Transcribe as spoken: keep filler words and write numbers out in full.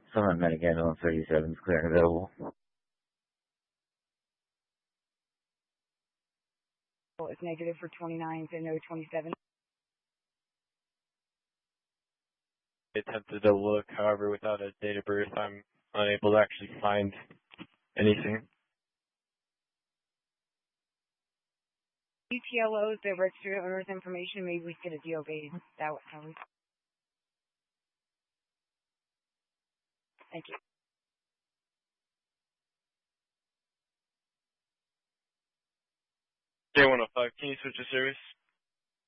Someone met again on thirty-seven is clear and available. It's negative for twenty-nine to no twenty-seven. I attempted to look, however, without a date of birth, I'm unable to actually find anything. U T L Os, the registered owner's information, maybe we get a D O B. That would help. Thank you. J one oh five, can you switch to service?